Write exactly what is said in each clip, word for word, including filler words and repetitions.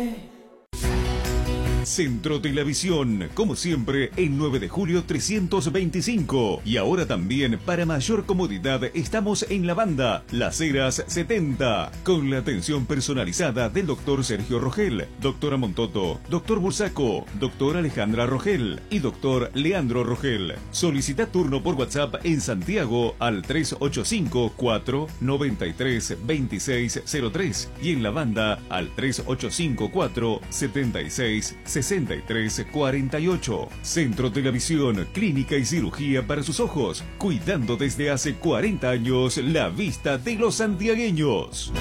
Centro de la Visión, como siempre, en nueve de julio trescientos veinticinco. Y ahora también, para mayor comodidad, estamos en la banda Las Heras setenta, con la atención personalizada del doctor Sergio Rogel, doctora Montoto, doctor Bursaco, doctora Alejandra Rogel y doctor Leandro Rogel. Solicita turno por WhatsApp en Santiago al tres ocho cinco, cuatro nueve tres, dos seis cero tres y en la banda al tres ocho cinco, cuatro siete seis, sesenta y tres cuarenta y ocho. Centro de la Visión, clínica y cirugía para sus ojos, cuidando desde hace cuarenta años la vista de los santiagueños.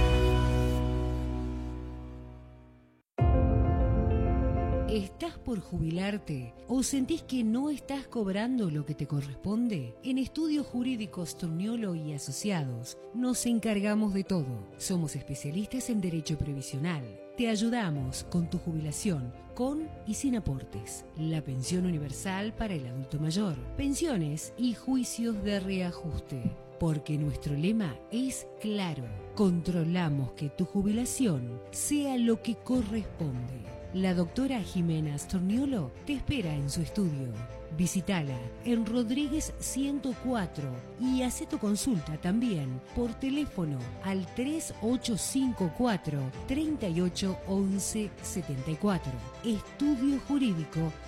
¿Estás por jubilarte o sentís que no estás cobrando lo que te corresponde? En Estudios Jurídicos Torniolo y Asociados nos encargamos de todo. Somos especialistas en derecho previsional. Te ayudamos con tu jubilación, con y sin aportes, la pensión universal para el adulto mayor, pensiones y juicios de reajuste. Porque nuestro lema es claro: controlamos que tu jubilación sea lo que corresponde. La doctora Jimena Storniolo te espera en su estudio. Visítala en Rodríguez ciento cuatro y hace tu consulta también por teléfono al tres ocho cinco cuatro, treinta y ocho, once setenta y cuatro. Estudio Jurídico